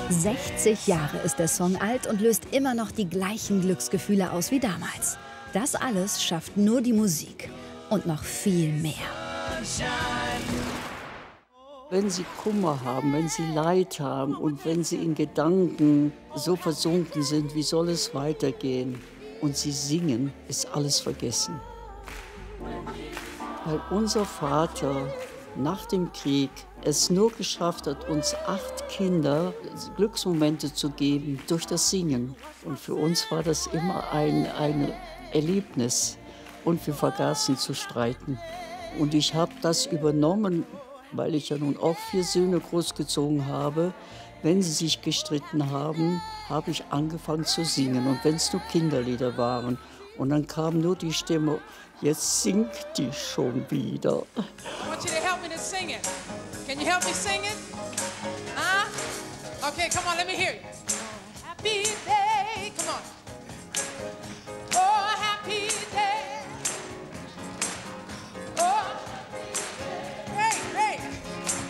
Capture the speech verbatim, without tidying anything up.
sechzig Jahre ist der Song alt und löst immer noch die gleichen Glücksgefühle aus wie damals. Das alles schafft nur die Musik und noch viel mehr. Wenn Sie Kummer haben, wenn Sie Leid haben und wenn Sie in Gedanken so versunken sind, wie soll es weitergehen? Und Sie singen, ist alles vergessen. Weil unser Vater nach dem Krieg es nur geschafft hat, uns acht Kinder Glücksmomente zu geben durch das Singen. Und für uns war das immer ein, ein Erlebnis. Und wir vergaßen zu streiten. Und ich habe das übernommen, weil ich ja nun auch vier Söhne großgezogen habe. Wenn sie sich gestritten haben, habe ich angefangen zu singen. Und wenn es nur Kinderlieder waren. Und dann kam nur die Stimme, jetzt singt die schon wieder. I want you to help me to sing it. Can you help me sing it? Huh? Okay, come on, let me hear you.